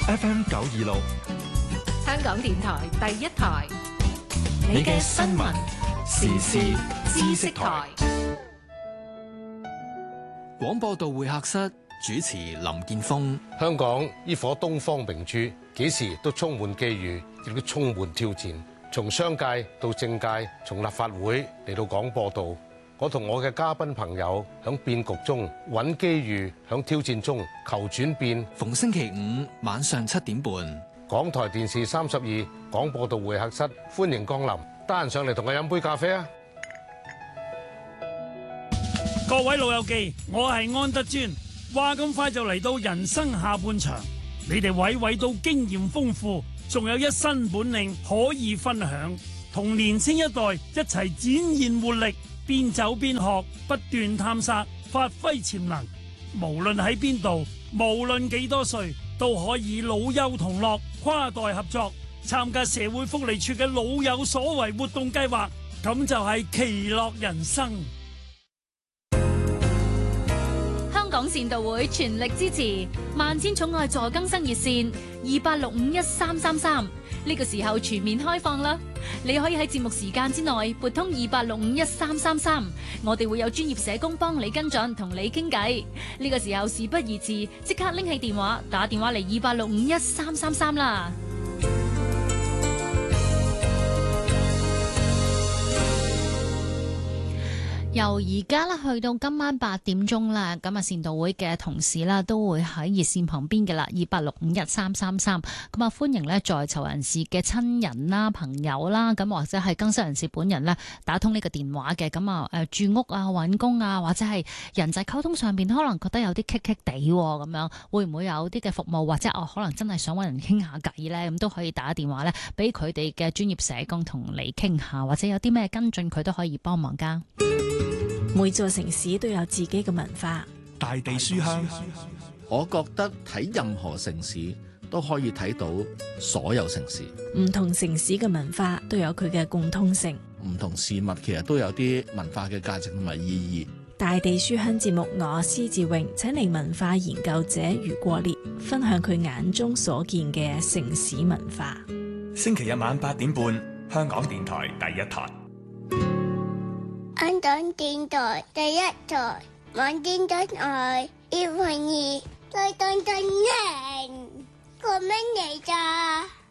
FM 926， 香港電台第一台， 你嘅新聞時事知識台。 廣播道會客室主持林健鋒。 香港呢顆東方明珠，幾時都充滿機遇，亦都充滿挑戰。從商界到政界，從立法會嚟到廣播道，我同我嘅嘉賓朋友響變局中揾機遇，響挑戰中求轉變。 逢星期五晚上7點半， 港台電視32廣播道會客室，歡迎光臨。得閒上嚟同我飲杯咖啡啊！ 各位老友記，我係安德尊。話咁快就嚟到人生下半場，你哋位位都經驗豐富，仲有一身本領可以分享，同年青一代一齊展現活力，邊走邊學，不斷探索，發揮潛能。無論喺邊度，無論幾多歲，都可以老幼同樂，跨代合作，參加社會福利處嘅老有所為活動計劃，咁就係其樂人生。 香港善道會全力支持萬千寵愛助更生熱線28651333，呢個時候全面開放啦！你可以喺節目時間之內撥通28651333，我哋會有專業社工幫你跟進，同你傾偈。呢個時候事不宜遲，即刻拎起電話打電話嚟28651333啦！ 由而家啦去到今晚8點鐘啦，咁啊善道會嘅同事啦都會喺熱線旁邊嘅啦，28651333，咁啊歡迎咧在囚人士嘅親人啦、朋友啦，咁或者係更生人士本人咧打通呢個電話嘅，咁啊住屋啊、揾工啊，或者係人際溝通上邊可能覺得有啲棘棘地咁樣，會唔會有啲嘅服務，或者可能真係想揾人傾下偈咧，咁都可以打電話咧俾佢哋嘅專業社工同你傾下，或者有啲咩跟進佢都可以幫忙噶。 每座城市都有自己嘅文化。 大地書香， 我覺得睇任何城市都可以睇到所有城市。 唔同城市嘅文化都有佢嘅共通性。 唔同事物其實都有啲文化嘅價值同埋意義。 大地書香節目，我施志榮請嚟文化研究者余國烈分享佢眼中所見嘅城市文化。 星期日晚8點半，香港電台第一台。 香港電台第一台，晚間真愛102，再當真人，個咩嚟㗎？